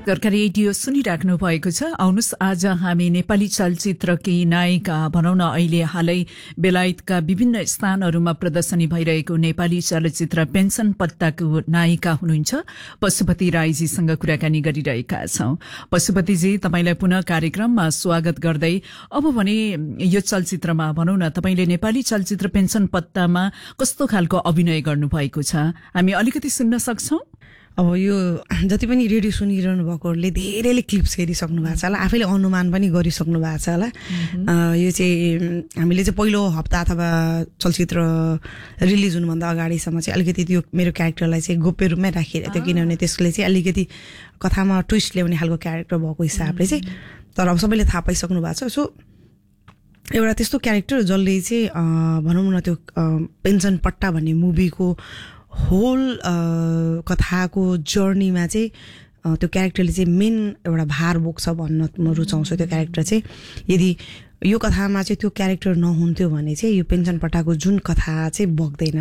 सरकारी रेडियो सुनिराख्नु भएको छ। आउनुस् आज हामी नेपाली चलचित्रकी नायिका भनौं न अहिले हालै बेलायतका विभिन्न स्थानहरूमा प्रदर्शनी भइरहेको नेपाली चलचित्र पेन्सन पत्ताको नायिका हुनुहुन्छ पशुपति राईजीसँग कुराकानी गरिरहेका छौं। पशुपतिजी, तपाईलाई पुनः कार्यक्रममा स्वागत गर्दै अब भने यो चलचित्रमा भनौं न तपाईले नेपाली चलचित्र पेन्सन पत्तामा कस्तो खालको अभिनय गर्नुभएको छ, हामी अलिकति सुन्न सक्छौं? अब यो जति पनि रेडियो सुनिरहनु भएकोहरूले धेरैले क्लिप्स हेरिसक्नु भएको छ होला, आफैले अनुमान पनि गरिसक्नु भएको छ होला। यो चाहिँ हामीले चाहिँ पहिलो हप्ता अथवा चलचित्र रिलिज हुनुभन्दा अगाडिसम्म चाहिँ अलिकति त्यो मेरो क्यारेक्टरलाई चाहिँ गोप्य रूपमै राखिरहेको थियो, किनभने त्यसले चाहिँ अलिकति कथामा ट्विस्ट ल्याउने खालको क्यारेक्टर भएको हिसाबले चाहिँ। तर अब सबैले थाहा पाइसक्नु भएको छ। सो एउटा त्यस्तो क्यारेक्टर जसले चाहिँ भनौँ न त्यो पेन्सन पट्टा भन्ने मुभीको होल कथाको जर्नीमा चाहिँ त्यो क्यारेक्टरले चाहिँ मेन एउटा भार बोक्छ भन्न म रुचाउँछु। त्यो क्यारेक्टर चाहिँ यदि यो कथामा चाहिँ त्यो क्यारेक्टर नहुन्थ्यो भने चाहिँ यो पेन्सन पट्टाको जुन कथा चाहिँ बग्दैन।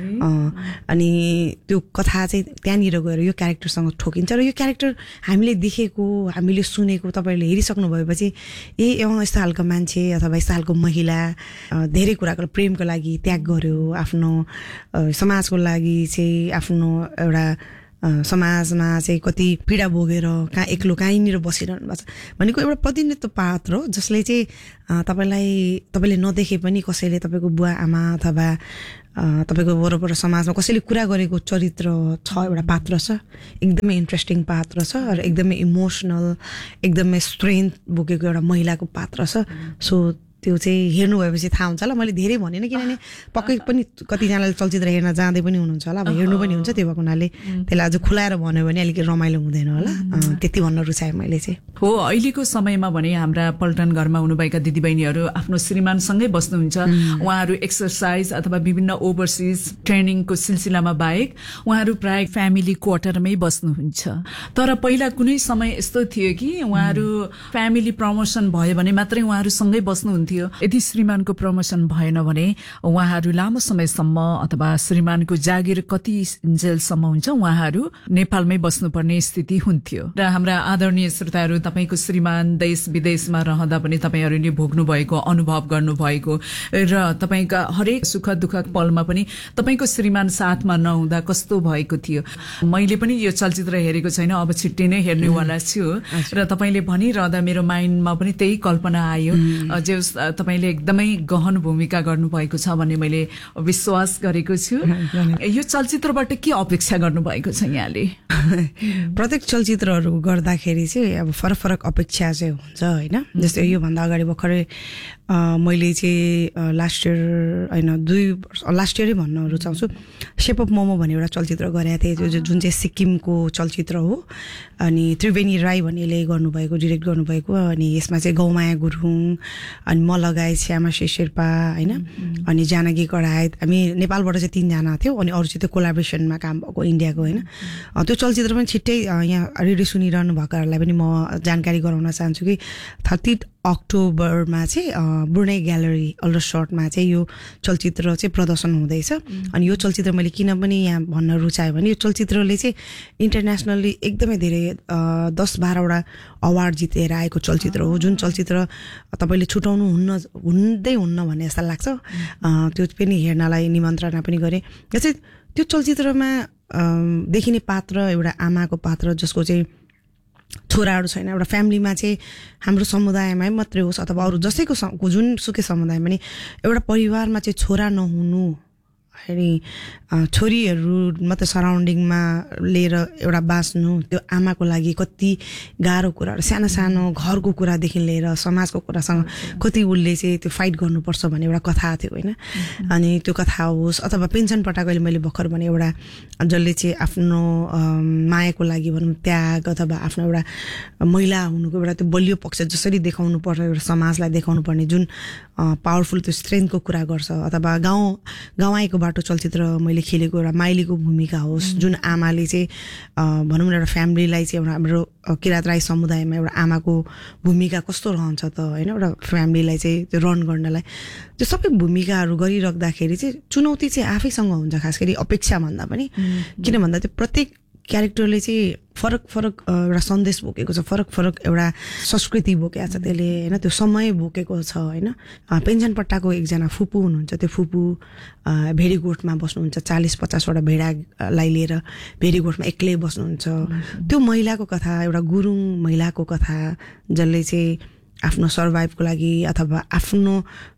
अनि त्यो कथा चाहिँ त्यहाँनिर गएर यो क्यारेक्टरसँग ठोकिन्छ र यो क्यारेक्टर हामीले देखेको, हामीले सुनेको, तपाईँहरूले हेरिसक्नु भएपछि यस्तो खालको मान्छे अथवा यस्तो खालको महिला धेरै कुराको प्रेमको लागि त्याग गर्यो, आफ्नो समाजको लागि चाहिँ आफ्नो एउटा समाजमा चाहिँ कति पीडा भोगेर कहाँ एक्लो कहीँनिर बसिरहनु भएको छ भनेको एउटा प्रतिनिधित्व पात्र हो, जसले चाहिँ तपाईँले नदेखे पनि कसैले तपाईँको बुवा आमा अथवा तपाईँको वरपर समाजमा कसैले कुरा गरेको चरित्र छ, एउटा पात्र छ, एकदमै इन्ट्रेस्टिङ पात्र छ र एकदमै इमोसनल, एकदमै स्ट्रेन्थ बोकेको एउटा महिलाको पात्र छ। सो त्यो चाहिँ हेर्नु भएपछि थाहा हुन्छ होला। मैले धेरै भनेन किनभने पक्कै पनि कतिजनाले चलचित्र हेर्न जाँदै पनि हुनुहुन्छ होला, अब हेर्नु पनि हुन्छ, त्यही भएको हुनाले त्यसलाई अझ खुलाएर भन्यो भने अलिकति रमाइलो हुँदैन होला, त्यति भन्न रुचाएँ मैले चाहिँ। हो, अहिलेको समयमा भने हाम्रा पल्टन घरमा हुनुभएका दिदीबहिनीहरू आफ्नो श्रीमानसँगै बस्नुहुन्छ, उहाँहरू एक्सर्साइज अथवा विभिन्न ओभरसिज ट्रेनिङको सिलसिलामा बाहेक उहाँहरू प्राय फ्यामिली क्वार्टरमै बस्नुहुन्छ। तर पहिला कुनै समय यस्तो थियो कि उहाँहरू फ्यामिली प्रमोसन भयो भने मात्रै उहाँहरूसँगै बस्नुहुन्थ्यो। यदि श्रीमानको प्रमोसन भएन भने उहाँहरू लामो समयसम्म अथवा श्रीमानको जागिर कति जेलसम्म हुन्छ उहाँहरू नेपालमै बस्नुपर्ने स्थिति हुन्थ्यो। र हाम्रा आदरणीय श्रोताहरू, तपाईको श्रीमान देश विदेशमा रहँदा पनि तपाईहरूले भोग्नु भएको, अनुभव गर्नु भएको र तपाईका हरेक सुख दुःख पलमा पनि तपाईको श्रीमान साथमा नहुँदा कस्तो भएको थियो। मैले पनि यो चलचित्र हेरेको छैन, अब छिट्टै नै हेर्नेवाला छु र तपाईले भनिरहँदा मेरो माइन्डमा पनि त्यही कल्पना आयो जे तपाईले एकदमै गहन भूमिका गर्नुभएको छ भन्ने मैले विश्वास गरेको छु। यो चलचित्रबाट के अपेक्षा गर्नुभएको छ यहाँले? प्रत्येक चलचित्रहरू गर्दाखेरि चाहिँ अब फरक फरक अपेक्षा चाहिँ हुन्छ होइन। जस्तै योभन्दा अगाडि भर्खरै मैले चाहिँ लास्ट इयरै भन्न रुचाउँछु, सेप अफ मोमो भन्ने एउटा चलचित्र गरेको थिएँ, जुन चाहिँ सिक्किमको चलचित्र हो। अनि त्रिवेणी राई भन्नेले गर्नुभएको, डिरेक्ट गर्नुभएको। अनि यसमा चाहिँ गौमाया गुरुङ अनि म लगायत श्यामाश्री शेर्पा होइन, अनि जानकी कडायत, हामी नेपालबाट चाहिँ 3 जना थियौँ, अनि अरू चाहिँ त्यो कोलाब्रेसनमा काम भएको इन्डियाको होइन। त्यो चलचित्र पनि छिट्टै यहाँ रेडियो सुनिरहनु भएकाहरूलाई पनि म जानकारी गराउन चाहन्छु कि 30 अक्टोबरमा चाहिँ ब्रुनाई ग्यालरी अल्डरसटमा चाहिँ यो चलचित्र चाहिँ प्रदर्शन हुँदैछ। अनि यो चलचित्र मैले किन पनि यहाँ भन्न रुचाएँ भने यो चलचित्रले चाहिँ इन्टरनेसनली एकदमै धेरै 10-12वटा अवार्ड जितेर आएको चलचित्र हो, जुन चलचित्र तपाईँले छुटाउनु हुँदै हुन्न भन्ने जस्तो लाग्छ। त्यो पनि हेर्नलाई निमन्त्रणा पनि गरेँ। जस्तै त्यो चलचित्रमा देखिने पात्र एउटा आमाको पात्र, जसको चाहिँ छोराहरू छैन। एउटा फ्यामिलीमा चाहिँ हाम्रो समुदायमै मात्रै होस् अथवा अरू जसैको जुनसुकै समुदायमा पनि एउटा परिवारमा चाहिँ छोरा नहुनु, अनि छोरीहरू मात्र सराउन्डिङमा लिएर एउटा बाँच्नु, त्यो आमाको लागि कति गाह्रो कुराहरू, सानो सानो घरको कुरादेखि लिएर समाजको कुरासँग कति उसले चाहिँ त्यो फाइट गर्नुपर्छ भन्ने एउटा कथा थियो होइन। अनि त्यो कथा होस् अथवा पेन्सन पट्टाको मैले भर्खर भने एउटा जसले चाहिँ आफ्नो मायाको लागि भनौँ त्याग अथवा आफ्नो एउटा महिला हुनुको एउटा त्यो बलियो पक्ष जसरी देखाउनु पर्ने, एउटा समाजलाई देखाउनु पर्ने जुन पावरफुल त्यो स्ट्रेन्थको कुरा गर्छ। अथवा गाउँको बाटो चलचित्र मैले खेलेको एउटा माइलीको भूमिका होस्, जुन आमाले चाहिँ भनौँ न एउटा फ्यामिलीलाई चाहिँ एउटा हाम्रो किरात राई समुदायमा एउटा आमाको भूमिका कस्तो रहन्छ त होइन, एउटा फ्यामिलीलाई चाहिँ त्यो रन गर्नलाई त्यो सबै भूमिकाहरू गरिराख्दाखेरि चाहिँ चुनौती चाहिँ आफैसँग हुन्छ, खास गरी अपेक्षा भन्दा पनि। किन भन्दा त्यो प्रत्येक क्यारेक्टरले चाहिँ फरक फरक एउटा सन्देश बोकेको छ, फरक फरक एउटा संस्कृति बोकेको छ त्यसले होइन, त्यो समय बोकेको छ होइन। पेन्सनपट्टाको एकजना फुपू हुनुहुन्छ, त्यो फुपू भेडीगोठमा बस्नुहुन्छ, 40-50वटा भेडालाई लिएर भेडीगोठमा एक्लै बस्नुहुन्छ। त्यो महिलाको कथा, एउटा गुरुङ महिलाको कथा जसले चाहिँ आफ्नो सर्भाइभको लागि अथवा आफ्नो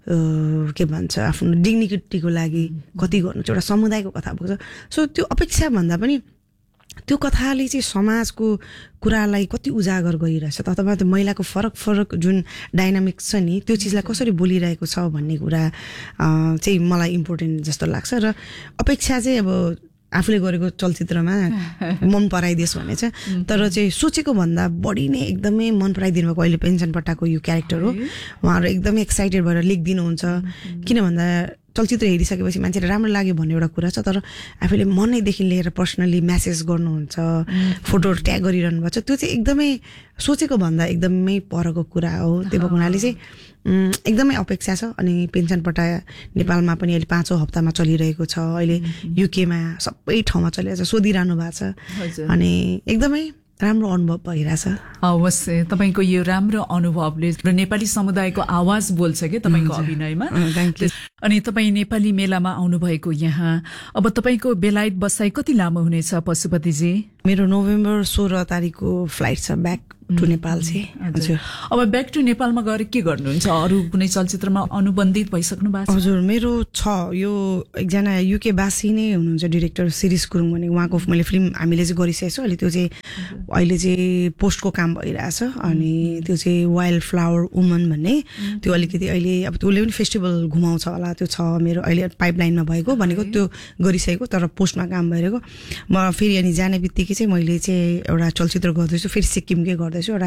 के भन्छ आफ्नो डिग्निटीको लागि कति गर्नु चाहिँ एउटा समुदायको कथा बोक्छ। सो त्यो अपेक्षा भन्दा पनि त्यो कथाले चाहिँ समाजको कुरालाई कति उजागर गरिरहेछ त, अथवा त्यो महिलाको फरक फरक जुन डाइनामिक्स छ नि त्यो चिजलाई कसरी बोलिरहेको छ भन्ने कुरा चाहिँ मलाई इम्पोर्टेन्ट जस्तो लाग्छ। र अपेक्षा चाहिँ अब आफूले गरेको चलचित्रमा मन पराइदियोस् भने चाहिँ, तर चाहिँ सोचेको भन्दा बढी नै एकदमै मन पराइदिनु भएको अहिले पेन्सनपट्टाको यो क्यारेक्टर हो। उहाँहरू एकदमै एक्साइटेड भएर लेखिदिनुहुन्छ, किन भन्दा चलचित्र हेरिसकेपछि मान्छेलाई राम्रो लाग्यो भन्ने एउटा कुरा छ, तर आफूले मनैदेखि लिएर पर्सनली म्यासेज गर्नुहुन्छ, फोटो ट्याग गरिरहनु भएको छ, त्यो चाहिँ एकदमै सोचेको भन्दा एकदमै परको कुरा हो। त्यो भएको हुनाले चाहिँ एकदमै अपेक्षा छ। अनि पेन्सनपट्टा नेपालमा पनि अहिले 5औं हप्तामा चलिरहेको छ, अहिले युकेमा सबै ठाउँमा चलिरहेको छ, सोधिरहनु भएको छ, अनि एकदमै राम्रो अनुभव भइरहेछ। अवश्य तपाईँको यो राम्रो अनुभवले नेपाली समुदायको आवाज बोल्छ कि तपाईँको अभिनयमा। अनि तपाईँ नेपाली मेलामा आउनुभएको यहाँ, अब तपाईँको बेलायत बसाइ कति लामो हुनेछ पशुपतिजी? मेरो नोभेम्बर 16 तारिकको फ्लाइट छ ब्याक टु नेपाल चाहिँ। हजुर, अब ब्याक टु नेपालमा गएर के गर्नुहुन्छ? अरू कुनै चलचित्रमा अनुबन्धित भइसक्नु भएको छ? हजुर, मेरो छ यो एकजना युके बासी नै हुनुहुन्छ डिरेक्टर शिरीष गुरुङ भन्ने, उहाँको मैले फिल्म हामीले चाहिँ गरिसकेको छु। अहिले त्यो चाहिँ अहिले चाहिँ पोस्टको काम भइरहेछ। अनि त्यो चाहिँ वाइल्ड फ्लावर वुमन भन्ने, त्यो अलिकति अहिले अब त्यसले पनि फेस्टिभल घुमाउँछ होला, त्यो छ मेरो अहिले पाइपलाइनमा भएको भनेको, त्यो गरिसकेको तर पोस्टमा काम भइरहेको। म फेरि अनि जाने बित्तिकै चाहिँ मैले चाहिँ एउटा चलचित्र गर्दैछु, फेरि सिक्किमकै गर्दैछु। एउटा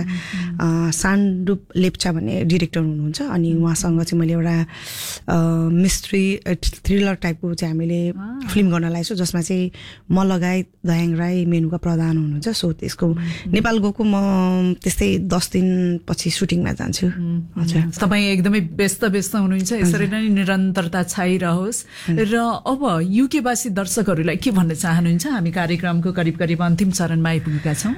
सान्डुप लेप्चा भन्ने डिरेक्टर हुनुहुन्छ, अनि उहाँसँग चाहिँ मैले एउटा मिस्ट्री थ्रिलर टाइपको चाहिँ हामीले फिल्म गर्न लागेको छु, जसमा चाहिँ म लगायत दयाङ राई मेनुका प्रधान हुनुहुन्छ। सो त्यसको नेपाल गएको म त्यस्तै 10 दिन पछि सुटिङमा जान्छु। हजुर, तपाईँ एकदमै व्यस्त हुनुहुन्छ, यसरी नै निरन्तरता छाइरहोस्। र अब युकेवासी दर्शकहरूलाई के भन्न चाहनुहुन्छ? हामी कार्यक्रमको करिब करिब अन्तिम चरणमा आइपुगेका छौँ।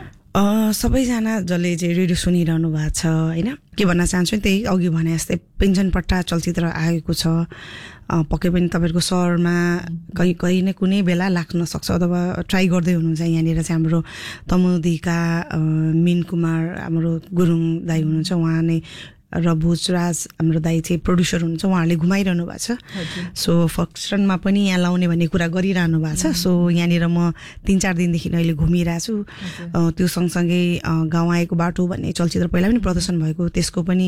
सबैजना जसले चाहिँ रेडियो सुनिरहनु भएको छ होइन, के भन्न चाहन्छु त्यही अघि भने जस्तै पेन्सनपट्टा चलचित्र आएको छ, पक्कै पनि तपाईँहरूको सहरमा कहीँ न कुनै बेला लाग्न सक्छ, अथवा ट्राई गर्दै हुनुहुन्छ। यहाँनिर चाहिँ हाम्रो तमुदीका मिन कुमार हाम्रो गुरुङ दाई हुनुहुन्छ, उहाँ नै र भुजराज हाम्रो दाई चाहिँ प्रड्युसर हुनुहुन्छ, उहाँहरूले घुमाइरहनु भएको छ। सो फक्सनमा पनि यहाँ लाउने भन्ने कुरा गरिरहनु भएको छ। सो यहाँनिर म 3-4 दिनदेखि अहिले घुमिरहेको छु। त्यो सँगसँगै गाउँ आएको बाटो भन्ने चलचित्र पहिला पनि प्रदर्शन भएको, त्यसको पनि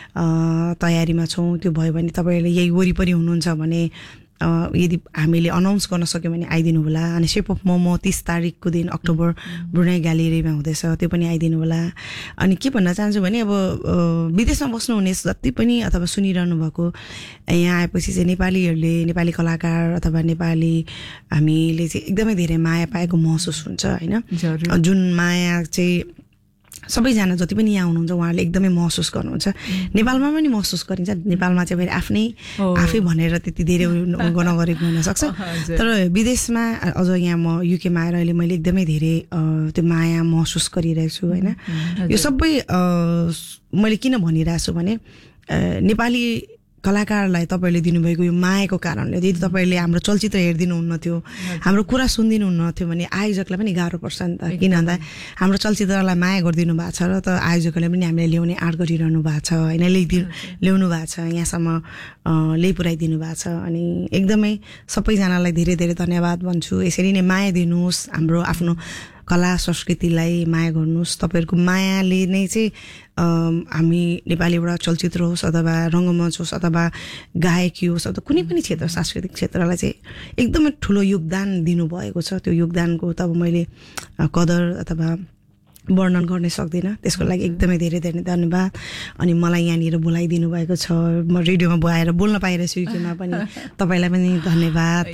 तयारीमा छौँ। त्यो भयो भने तपाईँहरूले यही वरिपरि हुनुहुन्छ भने यदि हामीले अनाउन्स गर्न सक्यो भने आइदिनु होला। अनि सेप अफ मोमो 30 तारिकको दिन अक्टोबर ब्रुनाई ग्यालेरीमा हुँदैछ, त्यो पनि आइदिनु होला। अनि के भन्न चाहन्छु भने अब विदेशमा बस्नुहुने जति पनि अथवा सुनिरहनु भएको यहाँ आएपछि चाहिँ नेपालीहरूले, नेपाली कलाकार अथवा नेपाली हामीले चाहिँ एकदमै धेरै माया पाएको महसुस हुन्छ होइन। जुन माया चाहिँ सबैजना जति पनि यहाँ हुनुहुन्छ उहाँहरूले एकदमै महसुस गर्नुहुन्छ, नेपालमा पनि महसुस गरिन्छ। नेपालमा चाहिँ आफै भनेर त्यति धेरै नगरेको हुनसक्छ, तर विदेशमा अझ यहाँ म युकेमा आएर अहिले मैले एकदमै धेरै त्यो माया महसुस गरिरहेको छु होइन। यो सबै मैले किन भनिरहेको छु भने नेपाली कलाकारलाई तपाईँले दिनुभएको यो मायाको कारणले, यदि तपाईँले हाम्रो चलचित्र हेरिदिनुहुन्न थियो, हाम्रो कुरा सुनिदिनुहुन्न थियो भने आयोजकलाई पनि गाह्रो पर्छ नि त। किन भन्दा हाम्रो चलचित्रलाई माया गरिदिनु भएको छ र त आयोजकहरूले पनि हामीले ल्याउने आँट गरिरहनु भएको छ होइन, ल्याउनु भएको छ, यहाँसम्म ल्याइपुऱ्याइदिनु भएको छ। अनि एकदमै सबैजनालाई धेरै धेरै धन्यवाद भन्छु। यसरी नै माया दिनुहोस्, हाम्रो आफ्नो कला संस्कृतिलाई माया गर्नुहोस्। तपाईँहरूको मायाले नै चाहिँ हामी नेपाली एउटा चलचित्र होस् अथवा रङ्गमञ्च होस् अथवा गायकी होस् अथवा कुनै पनि क्षेत्र सांस्कृतिक क्षेत्रलाई चाहिँ एकदमै ठुलो योगदान दिनुभएको छ। त्यो योगदानको त अब मैले कदर अथवा वर्णन गर्न सक्दिनँ, त्यसको लागि एकदमै धेरै धेरै धन्यवाद। अनि मलाई यहाँनिर बोलाइदिनु भएको छ, म रेडियोमा आएर बोल्न पाइरहेछु युकेमा पनि, तपाईँलाई पनि धन्यवाद,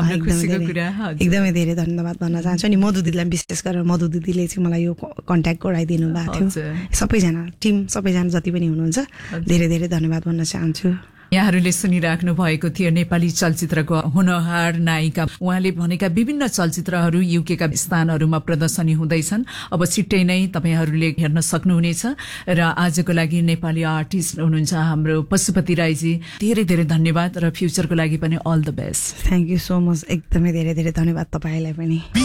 एकदमै धेरै धन्यवाद भन्न चाहन्छु। अनि मधु दिदीलाई विशेष गरेर मधु दिदीले चाहिँ मलाई यो कन्ट्याक्ट गराइदिनु भएको थियो। सबैजना टिम सबैजना जति पनि हुनुहुन्छ धेरै धेरै धन्यवाद भन्न चाहन्छु। यहाँहरूले सुनिराख्नु भएको थियो नेपाली चलचित्रको होनहार नायिका। उहाँले भनेका विभिन्न चलचित्रहरू युकेका स्थानहरूमा प्रदर्शनी हुँदैछन्। अब छिट्टै नै तपाईहरूले हेर्न सक्नुहुनेछ। र आजको लागि नेपाली आर्टिस्ट हुनुहुन्छ हाम्रो पशुपति राईजी, धेरै धेरै धन्यवाद र फ्युचरको लागि पनि all the best. Thank you so much, एकदमै धेरै धेरै धन्यवाद तपाईँलाई पनि।